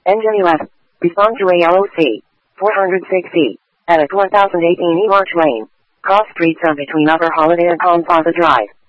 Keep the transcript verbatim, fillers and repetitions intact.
Engine eleven. Respond to A L O C. four hundred sixty. Edit one thousand eighteen E March Lane. Cross streets are between Upper Holiday and Palm Plaza Drive.